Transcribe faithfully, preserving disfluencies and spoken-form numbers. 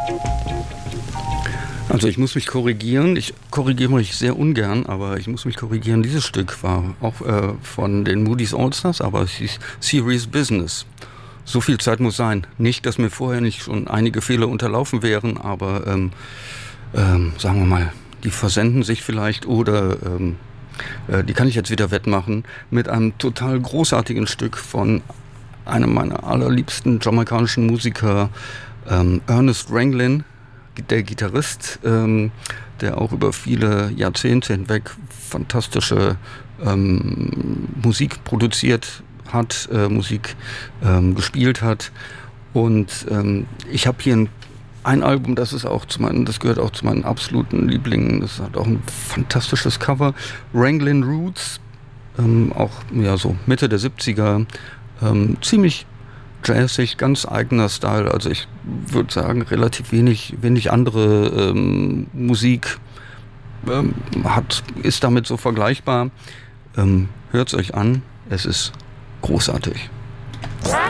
Also ich muss mich korrigieren, ich korrigiere mich sehr ungern, aber ich muss mich korrigieren, dieses Stück war auch äh, von den Moody's Allstars, aber es hieß Serious Business. So viel Zeit muss sein. Nicht, dass mir vorher nicht schon einige Fehler unterlaufen wären, aber ähm, ähm, sagen wir mal, die versenden sich vielleicht oder ähm, äh, die kann ich jetzt wieder wettmachen mit einem total großartigen Stück von einem meiner allerliebsten jamaikanischen Musiker, ähm, Ernest Ranglin, der Gitarrist, ähm, der auch über viele Jahrzehnte hinweg fantastische ähm, Musik produziert hat, äh, Musik ähm, gespielt hat. Und ähm, ich habe hier ein, ein Album, das ist auch zu meinen, das gehört auch zu meinen absoluten Lieblingen. Das hat auch ein fantastisches Cover. Ranglin Roots, ähm, auch ja so Mitte der siebziger, ähm, ziemlich jazzig, ganz eigener Style. Also ich würde sagen, relativ wenig, wenig andere ähm, Musik ähm, hat, ist damit so vergleichbar. Ähm, hört's euch an, es ist großartig.